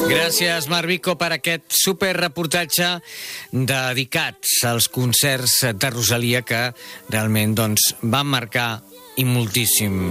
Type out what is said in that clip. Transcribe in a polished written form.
Gràcies, Marc Vico, per aquest superreportatge dedicat als concerts de Rosalia que realment van marcar i moltíssim